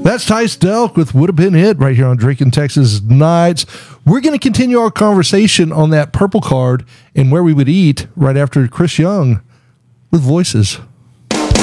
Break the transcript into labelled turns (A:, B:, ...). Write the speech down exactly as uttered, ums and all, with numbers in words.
A: That's Tice Delk with Would Have Been It right here on Drinking Texas Nights. We're going to continue our conversation on that purple card and where we would eat right after Chris Young with Voices.